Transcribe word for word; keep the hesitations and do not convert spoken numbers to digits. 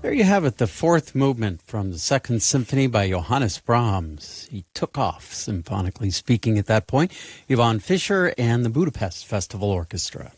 There you have it, the fourth movement from the Second Symphony by Johannes Brahms. He took off, symphonically speaking, at that point. Yvonne Fischer and the Budapest Festival Orchestra.